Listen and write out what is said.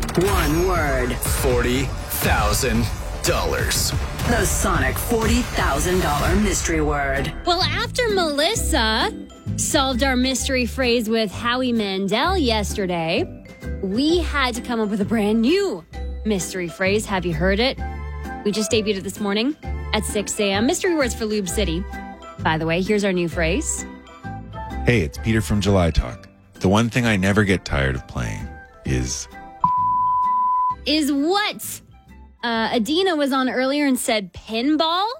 One word. $40,000. The Sonic $40,000 mystery word. Well, after Melissa solved our mystery phrase with Howie Mandel yesterday, we had to come up with a brand new mystery phrase. Have you heard it? We just debuted it this morning at 6 a.m. Mystery words for Lube City. By the way, here's our new phrase. Hey, it's Peter from July Talk. The one thing I never get tired of playing is Is what? Adina was on earlier and said pinball.